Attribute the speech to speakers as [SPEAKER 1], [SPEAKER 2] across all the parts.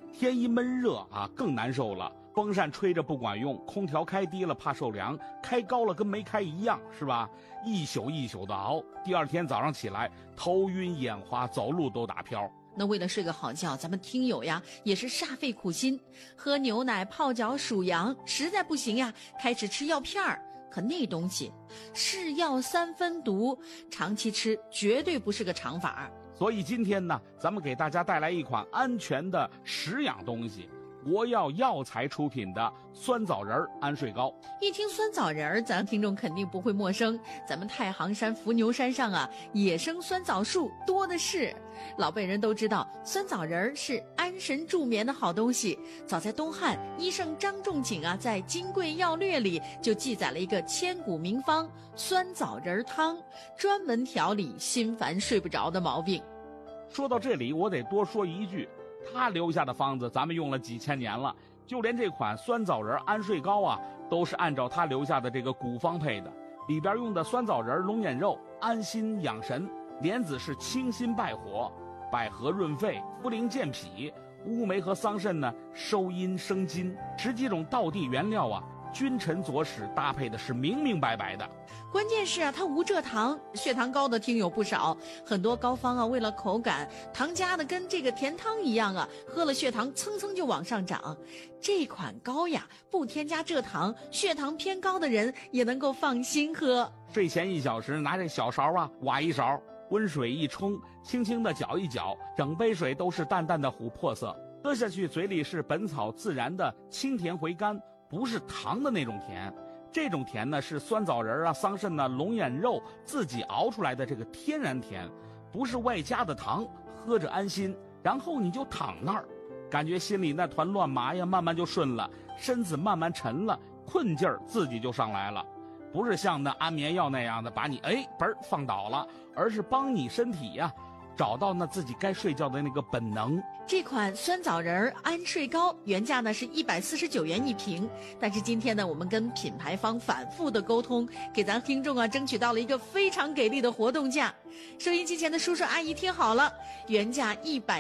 [SPEAKER 1] 天一闷热啊，更难受了。风扇吹着不管用，空调开低了怕受凉，开高了跟没开一样，是吧？一宿一宿的熬，第二天早上起来头晕眼花，走路都打飘。
[SPEAKER 2] 那为了睡个好觉，咱们听友呀也是煞费苦心，喝牛奶、泡脚、数羊，实在不行呀，开始吃药片儿。可那东西是药三分毒，长期吃绝对不是个长法。
[SPEAKER 1] 所以今天呢，咱们给大家带来一款安全的食养东西，国药药材出品的酸枣仁安睡膏。
[SPEAKER 2] 一听酸枣仁，咱听众肯定不会陌生。咱们太行山伏牛山上啊，野生酸枣树多的是。老辈人都知道，酸枣仁是安神助眠的好东西。早在东汉，医圣张仲景啊，在《金匮要略》里就记载了一个千古名方酸枣仁汤，专门调理心烦睡不着的毛病。
[SPEAKER 1] 说到这里，我得多说一句，他留下的方子咱们用了几千年了，就连这款酸枣仁安睡膏啊，都是按照他留下的这个古方配的。里边用的酸枣仁、龙眼肉安心养神，莲子是清心败火，百合润肺，茯苓健脾，乌梅和桑葚呢收阴生津，10几种道地原料啊，君臣佐使搭配的是明明白白的。
[SPEAKER 2] 关键是啊，它无蔗糖，血糖高的听友不少。很多膏方啊，为了口感，糖加的跟这个甜汤一样啊，喝了血糖蹭蹭就往上涨。这款膏呀，不添加蔗糖，血糖偏高的人也能够放心喝。
[SPEAKER 1] 睡前1小时，拿这小勺啊，挖一勺，温水一冲，轻轻的搅一搅，整杯水都是淡淡的琥珀色，喝下去嘴里是本草自然的清甜回甘，不是糖的那种甜。这种甜呢，是酸枣仁啊、桑葚啊、龙眼肉自己熬出来的这个天然甜，不是外加的糖，喝着安心。然后你就躺那儿，感觉心里那团乱麻呀慢慢就顺了，身子慢慢沉了，困劲儿自己就上来了。不是像那安眠药那样的把你放倒了，而是帮你身体呀找到那自己该睡觉的那个本能。
[SPEAKER 2] 这款酸枣仁安睡膏原价呢是149元一瓶，但是今天呢，我们跟品牌方反复的沟通，给咱听众啊争取到了一个非常给力的活动价。收音机前的叔叔阿姨听好了，原价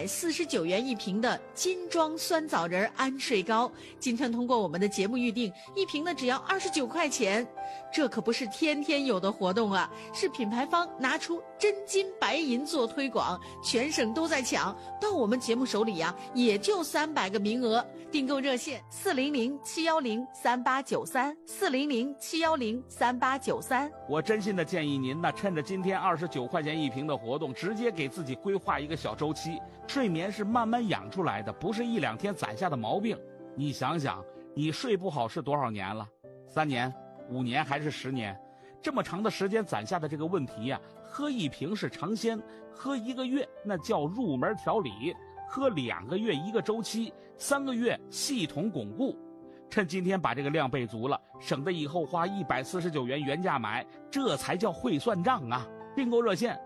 [SPEAKER 2] 149元一瓶的金装酸枣仁安睡膏，今天通过我们的节目预定，一瓶呢只要29块钱。这可不是天天有的活动啊，是品牌方拿出真金白银做推广，全省都在抢，到我们节目手里呀，也就300个名额。订购热线400-710-3893，400-710-3893。
[SPEAKER 1] 我真心的建议您呢，趁着今天29块钱一瓶的活动，直接给自己规划一个小周期。睡眠是慢慢养出来的，不是1-2天攒下的毛病。你想想，你睡不好是多少年了？3年、5年还是10年？这么长的时间攒下的这个问题呀，喝一瓶是尝鲜，喝1个月那叫入门调理，喝2个月1个周期，3个月系统巩固。趁今天把这个量备足了，省得以后花149元原价买，这才叫会算账啊！订购热线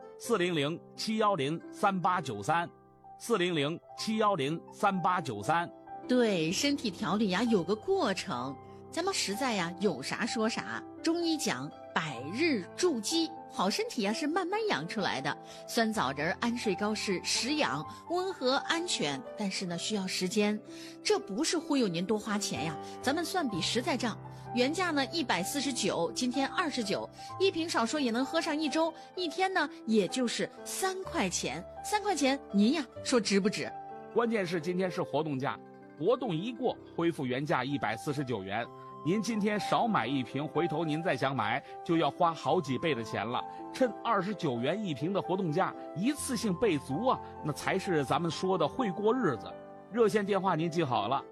[SPEAKER 1] 400-710-3893，400-710-3893。
[SPEAKER 2] 对，身体调理呀有个过程，咱们实在呀有啥说啥。中医讲百日筑基，好身体呀是慢慢养出来的。酸枣仁安睡膏是食养，温和安全，但是呢需要时间。这不是忽悠您多花钱呀，咱们算笔实在账。原价呢149，今天29，一瓶少说也能喝上1周，一天呢也就是3块钱，3块钱您呀说值不值？
[SPEAKER 1] 关键是今天是活动价，活动一过恢复原价149元。您今天少买一瓶，回头您再想买就要花好几倍的钱了。趁29元一瓶的活动价，一次性备足啊，那才是咱们说的会过日子。热线电话您记好了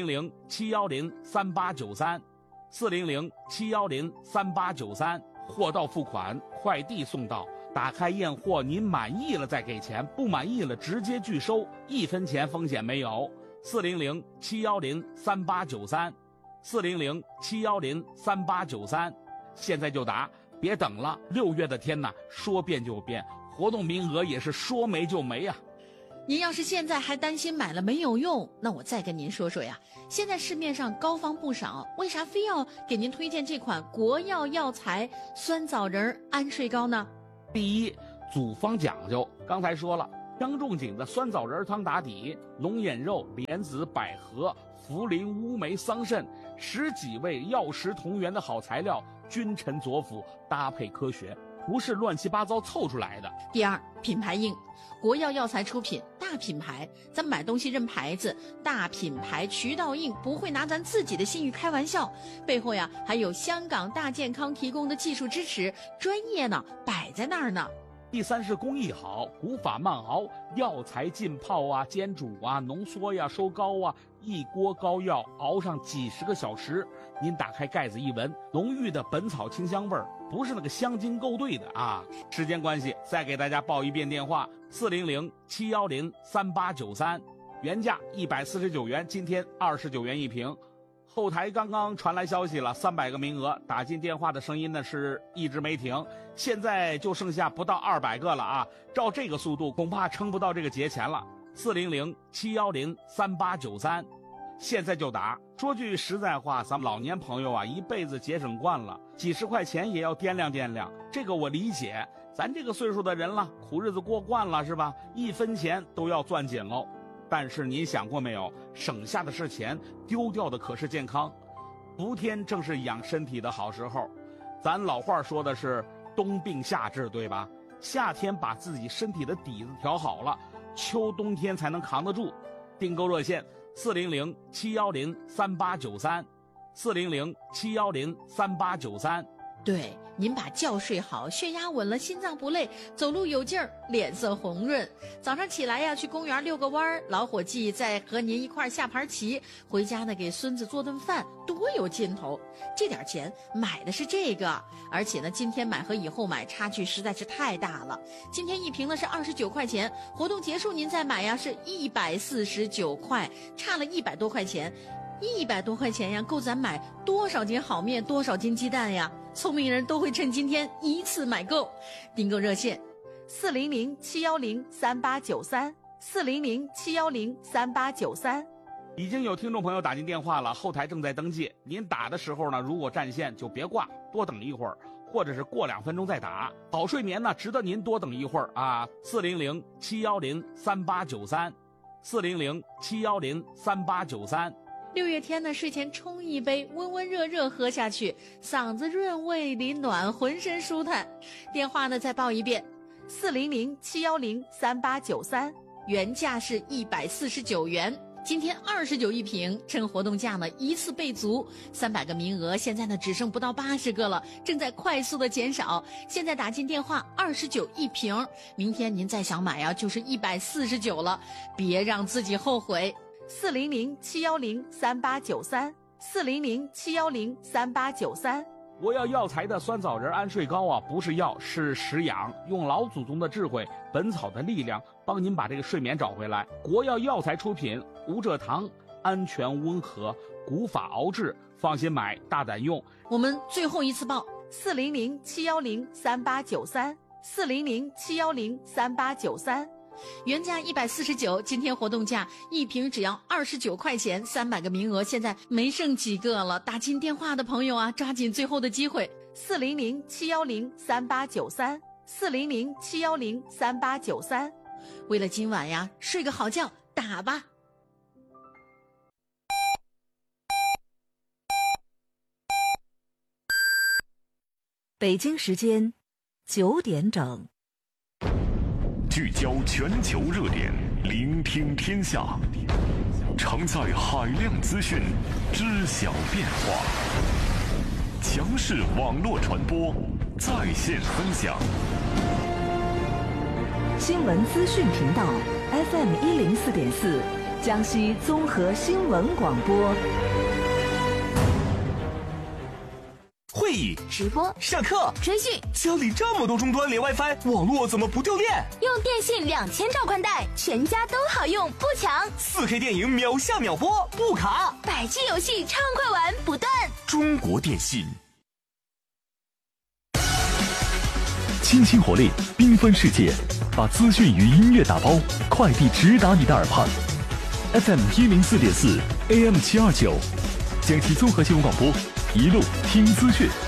[SPEAKER 1] ，400-710-3893，400-710-3893，货到付款，快递送到，打开验货，您满意了再给钱，不满意了直接拒收，1分钱风险没有。400-710-3893，400-710-3893，现在就打，别等了。6月的天呐，说变就变，活动名额也是说没就没啊。
[SPEAKER 2] 您要是现在还担心买了没有用，那我再跟您说说呀。现在市面上膏方不少，为啥非要给您推荐这款国药药材酸枣仁安睡膏呢？
[SPEAKER 1] 第一，组方讲究，刚才说了， 张仲景的酸枣仁汤打底，龙眼肉、莲子、百合、茯苓、乌梅、桑葚10几味药食同源的好材料，君臣佐辅，搭配科学，不是乱七八糟凑出来的。
[SPEAKER 2] 第二，品牌硬，国药药材出品，大品牌，咱买东西认牌子，大品牌渠道硬，不会拿咱自己的信誉开玩笑，背后呀还有香港大健康提供的技术支持，专业呢摆在那儿呢。
[SPEAKER 1] 第三是工艺好，古法慢熬，药材浸泡啊、煎煮啊、浓缩呀、收膏啊，一锅膏药熬上几10个小时，您打开盖子一闻，浓郁的本草清香味儿，不是那个香精勾兑的啊。时间关系，再给大家报一遍电话：400-710-3893，原价149元，今天29元一瓶。后台刚刚传来消息了，300个名额，打进电话的声音呢是一直没停，现在就剩下不到200个了啊！照这个速度，恐怕撑不到这个节前了。400-710-3893，现在就打。说句实在话，咱们老年朋友啊，一辈子节省惯了，几10块钱也要掂量掂量，这个我理解。咱这个岁数的人了，苦日子过惯了是吧？1分钱都要攥紧喽。但是您想过没有，省下的是钱，丢掉的可是健康。伏天正是养身体的好时候，咱老话说的是冬病夏治，对吧？夏天把自己身体的底子调好了，秋冬天才能扛得住。订购热线400-710-3893， 400-710-3893。
[SPEAKER 2] 对，您把觉睡好，血压稳了，心脏不累，走路有劲儿，脸色红润。早上起来呀，去公园遛个弯儿，老伙计再和您一块下盘棋，回家呢给孙子做顿饭，多有劲头。这点钱买的是这个，而且呢，今天买和以后买差距实在是太大了。今天一瓶呢是29块钱，活动结束您再买呀是149块，差了100多块钱。100多块钱呀，够咱买多少斤好面，多少斤鸡蛋呀？聪明人都会趁今天一次买够。订购热线400-710-3893， 400-710-3893。
[SPEAKER 1] 已经有听众朋友打进电话了，后台正在登记。您打的时候呢，如果占线就别挂，多等一会儿，或者是过2分钟再打。好睡眠呢，值得您多等一会儿啊。400-710-3893， 400-710-3893。
[SPEAKER 2] 6月天呢，睡前冲一杯，温温热热喝下去，嗓子润胃里暖，浑身舒坦。电话呢再报一遍，400-710-3893，原价是149元，今天29一瓶，趁活动价呢一次备足，300个名额，现在呢只剩不到80个了，正在快速的减少。现在打进电话29一瓶，明天您再想买啊，就是149了，别让自己后悔。400-710-3893， 400-710-3893。
[SPEAKER 1] 国药药材的酸枣仁安睡膏啊，不是药，是食养，用老祖宗的智慧，本草的力量，帮您把这个睡眠找回来。国药药材出品，无蔗糖，安全温和，古法熬制，放心买，大胆用。
[SPEAKER 2] 我们最后一次报400-710-3893， 400-710-3893。原价149，今天活动价一瓶只要29块钱，300个名额，现在没剩几个了。打进电话的朋友啊，抓紧最后的机会，400-710-3893， 400-710-3893。为了今晚呀，睡个好觉，打吧。
[SPEAKER 3] 北京时间9点整。
[SPEAKER 4] 聚焦全球热点，聆听天下，承载海量资讯，知晓变化。强势网络传播，在线分享。
[SPEAKER 3] 新闻资讯频道 FM 104.4，江西综合新闻广播。
[SPEAKER 5] 会议、
[SPEAKER 6] 直播、
[SPEAKER 5] 上课、
[SPEAKER 6] 追剧，
[SPEAKER 5] 家里这么多终端连 WiFi， 网络怎么不掉电？
[SPEAKER 6] 用电信2000兆宽带，全家都好用，不抢。
[SPEAKER 5] 4K 电影秒下秒播，不卡。
[SPEAKER 6] 100G 游戏畅快玩不断。
[SPEAKER 4] 中国电信。清新活力，缤纷世界，把资讯与音乐打包，快递直达你的耳畔。FM 104.4 AM 729，江西综合新闻广播，一路听资讯。